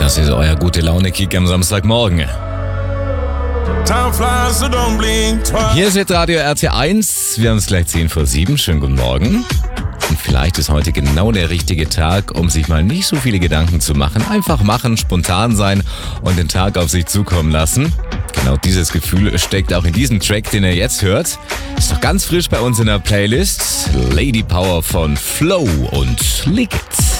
Das ist euer Gute-Laune-Kick am Samstagmorgen. Hier ist jetzt Radio RT1. Wir haben es gleich 6:50. Schönen guten Morgen. Und vielleicht ist heute genau der richtige Tag, um sich mal nicht so viele Gedanken zu machen. Einfach machen, spontan sein und den Tag auf sich zukommen lassen. Genau dieses Gefühl steckt auch in diesem Track, den ihr jetzt hört. Ist doch ganz frisch bei uns in der Playlist. Lady Power von Flow und Lick It.